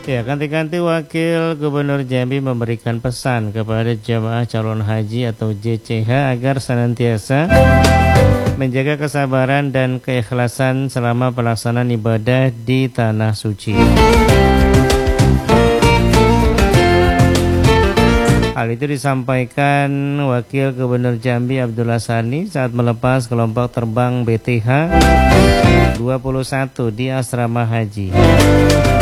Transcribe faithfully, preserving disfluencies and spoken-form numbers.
Ya, ganti-ganti Wakil Gubernur Jambi memberikan pesan kepada jemaah calon haji atau J C H agar senantiasa menjaga kesabaran dan keikhlasan selama pelaksanaan ibadah di Tanah Suci. Hal itu disampaikan Wakil Gubernur Jambi Abdullah Sani saat melepas kelompok terbang B T H dua puluh satu di Asrama Haji.